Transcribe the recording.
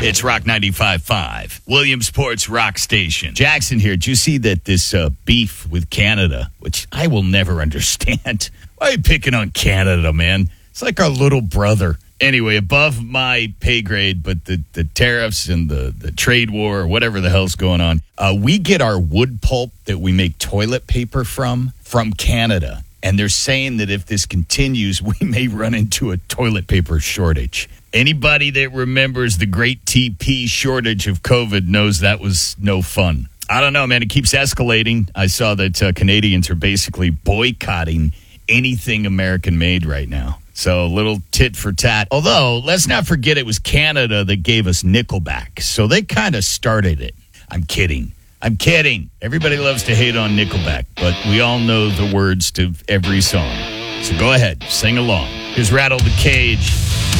It's Rock 95.5, Williamsport's rock station. Jackson here. Did you see that this beef with Canada, which I will never understand? Why are you picking on Canada, man? It's like our little brother. Anyway, above my pay grade, but the tariffs and the trade war, or whatever the hell's going on, we get our wood pulp that we make toilet paper from Canada. And they're saying that if this continues, we may run into a toilet paper shortage. Anybody that remembers the great TP shortage of COVID knows that was no fun. I don't know, man. It keeps escalating. I saw that Canadians are basically boycotting anything American-made right now. So a little tit for tat. Although, let's not forget it was Canada that gave us Nickelback. So they kind of started it. I'm kidding. Everybody loves to hate on Nickelback, but we all know the words to every song. So go ahead, sing along. Here's Rattle the Cage.